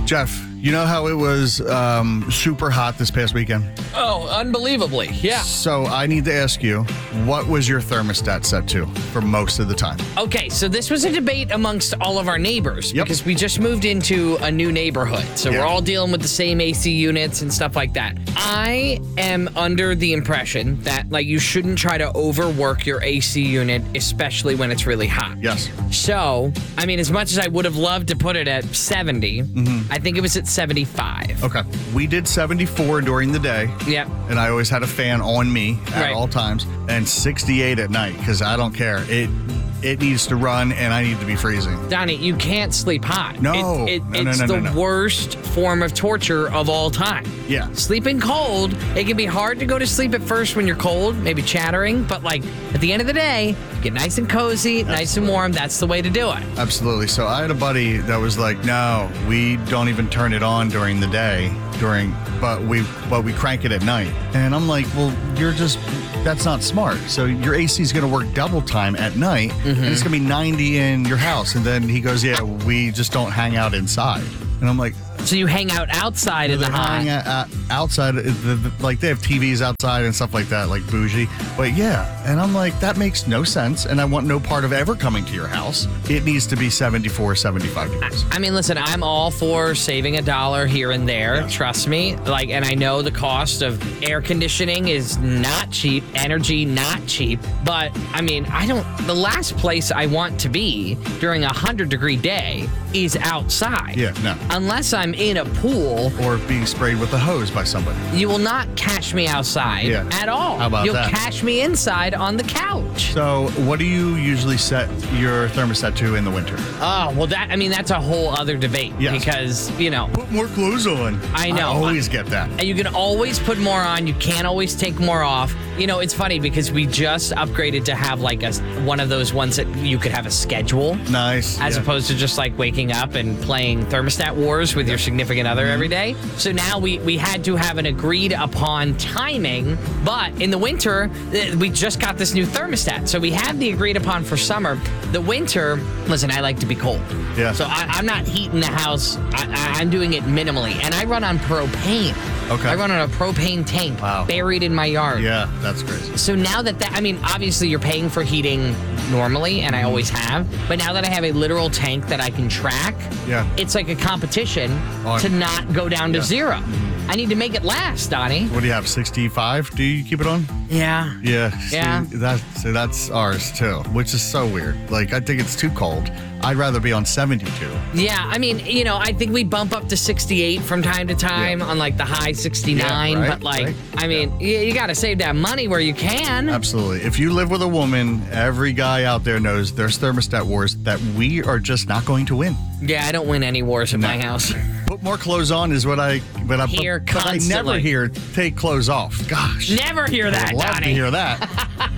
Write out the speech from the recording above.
Jeff, you know how it was super hot this past weekend? Oh, unbelievably. Yeah. So I need to ask you, what was your thermostat set to for most of the time? Okay, so this was a debate amongst all of our neighbors Yep. because we just moved into a new neighborhood. So Yeah. we're all dealing with the same AC units and stuff like that. I am under the impression that you shouldn't try to overwork your AC unit, especially when it's really hot. Yes. So, I mean, as much as I would have loved to put it at 70, I think it was at 75. Okay. We did 74 during the day. Yep. And I always had a fan on me at Right. all times. And 68 at night, because I don't care. It needs to run, and I need to be freezing. Donnie, you can't sleep hot. No. No, It's no, the no. worst form of torture of all time. Yeah. Sleeping cold, it can be hard to go to sleep at first when you're cold, maybe chattering, but at the end of the day, get nice and cozy, nice and warm. That's the way to do it. Absolutely. So I had a buddy that was like, no, we don't even turn it on during the day, but we crank it at night. And I'm like, well, that's not smart. So your AC is going to work double time at night, and it's going to be 90 in your house. And then he goes, yeah, we just don't hang out inside. And I'm like, So you hang out outside in the hot. outside, they have TVs outside and stuff like that, like bougie. But yeah, and I'm like, that makes no sense, and I want no part of ever coming to your house. It needs to be 74, 75 degrees. I mean, listen, I'm all for saving $1 here and there. Yes. Trust me. And I know the cost of air conditioning is not cheap, energy not cheap. But I mean, the last place I want to be during a 100-degree day is outside. Yeah, no. Unless I'm in a pool, Or being sprayed with a hose by somebody. you will not catch me outside Yeah. at all. How about You'll that? catch me inside on the couch. So what do you usually set your thermostat to in the winter? Oh, well, that's a whole other debate. Yes. Because, Put more clothes on. I know. I always get that. and you can always put more on. You can't always take more off. It's funny because we just upgraded to have one of those ones that you could have a schedule Nice. as yeah. opposed to just waking up and playing thermostat wars with your significant other every day. So now we had to have an agreed upon timing, but in the winter, we just got this new thermostat. So we have the agreed upon for summer. The winter, listen, I like to be cold. Yeah. So I'm not heating the house. I'm doing it minimally. And I run on propane. Okay. I run on a propane tank Wow. buried in my yard. Yeah, that's crazy. So now obviously you're paying for heating normally, and I always have. But now that I have a literal tank that I can track, Yeah. it's like a competition On- to not go down to Yeah. zero. I need to make it last, Donnie. What do you have, 65? Do you keep it on? Yeah. Yeah. Yeah. That's ours too, which is so weird. I think it's too cold. I'd rather be on 72. Yeah, I think we bump up to 68 from time to time on the high 69. Yeah, right, but right. you got to save that money where you can. Absolutely. If you live with a woman, every guy out there knows there's thermostat wars that we are just not going to win. Yeah, I don't win any wars in my house. Put more clothes on is what I Hear but I never constantly. hear take clothes off. Gosh. Never hear that, I'd love Donnie. to hear that.